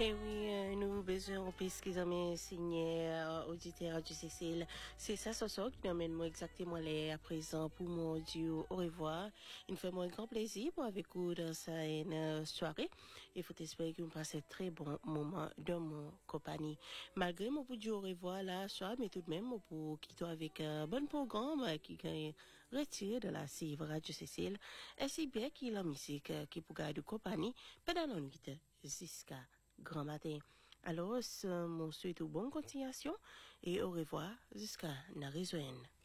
Et oui, nous besoin puisqu'ils ont signé auditeur du Cécile. C'est ça, ce qui nous amène moi exactement là à présent pour mon Dieu au revoir. Il me fait moi un grand plaisir pour avec vous dans cette soirée. Il faut espérer que vous passez un très bon moment dans mon compagnie. Malgré mon pour dire au revoir là, soir, mais tout de même, pour quitter avec un bon programme qui est retiré de la cive Radio Cécile. Et si bien qu'il a musique qui pour garder compagnie, pendant la nuit jusqu'à grand matin. Alors, mon souhaite une bonne continuation et au revoir jusqu'à la rejoindre.